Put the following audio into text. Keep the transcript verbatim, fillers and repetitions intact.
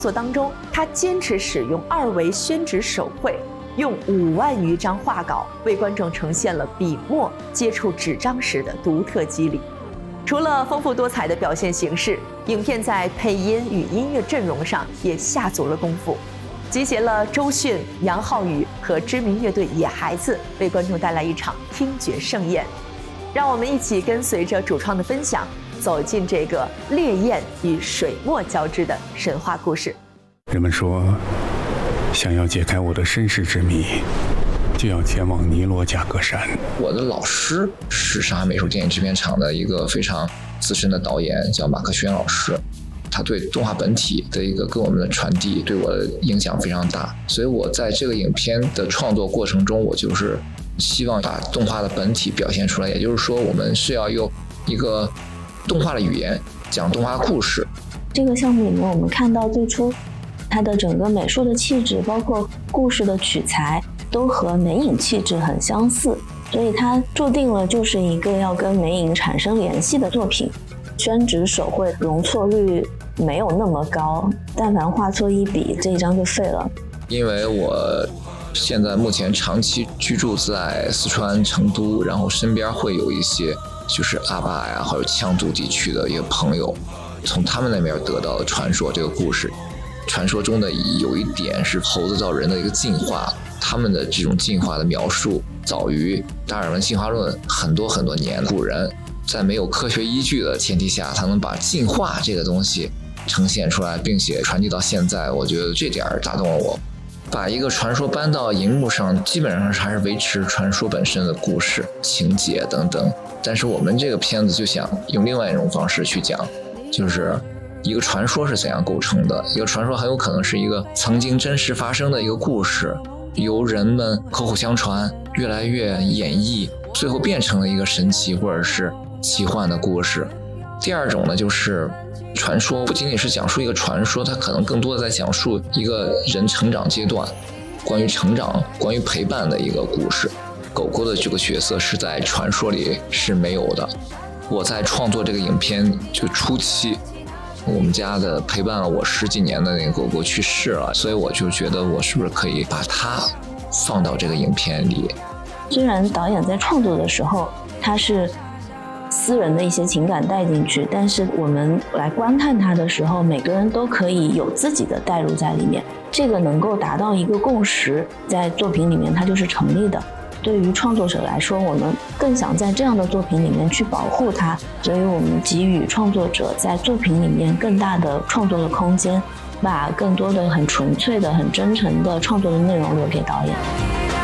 作当中，他坚持使用二维宣纸手绘，用五万余张画稿为观众呈现了笔墨接触纸张时的独特肌理。除了丰富多彩的表现形式，影片在配音与音乐阵容上也下足了功夫，集结了周迅、杨浩宇和知名乐队野孩子，为观众带来一场听觉盛宴。让我们一起跟随着主创的分享，走进这个烈焰与水墨交织的神话故事。 人们说，想要解开我的身世之谜，就要前往尼罗贾格山。 我的老师是上海美术电影制片厂的一个非常资深的导演，叫马克轩老师。他对动画本体的一个跟我们的传递，对我的影响非常大。所以我在这个影片的创作过程中，我就是希望把动画的本体表现出来。也就是说，我们是要用一个动画的语言讲动画故事。 这个项目里面，我们看到最初它的整个美术的气质，包括故事的取材，都和美影气质很相似，所以它注定了就是一个要跟美影产生联系的作品。宣纸手绘容错率没有那么高，但凡画错一笔，这一张就废了。 因为我现在目前长期居住在四川成都，然后身边会有一些就是阿坝呀，还有羌族地区的一个朋友，从他们那边得到的传说这个故事。传说中的有一点是猴子到人的一个进化，他们的这种进化的描述早于达尔文进化论很多很多年。古人在没有科学依据的前提下，他能把进化这个东西呈现出来，并且传递到现在，我觉得这点打动了我。把一个传说搬到荧幕上，基本上还是维持传说本身的故事情节等等，但是我们这个片子就想用另外一种方式去讲，就是一个传说是怎样构成的。一个传说很有可能是一个曾经真实发生的一个故事，由人们口口相传，越来越演绎，最后变成了一个神奇或者是奇幻的故事。第二种呢，就是传说不仅仅是讲述一个传说，它可能更多的在讲述一个人成长阶段，关于成长，关于陪伴的一个故事。狗狗的这个角色是在传说里是没有的。我在创作这个影片就初期，我们家的陪伴了我十几年的那个狗狗去世了，所以我就觉得我是不是可以把它放到这个影片里。 虽然导演在创作的时候他是私人的一些情感带进去，但是我们来观看它的时候，每个人都可以有自己的带入在里面，这个能够达到一个共识，在作品里面它就是成立的。对于创作者来说，我们更想在这样的作品里面去保护它，所以我们给予创作者在作品里面更大的创作的空间，把更多的很纯粹的、很真诚的创作的内容留给导演。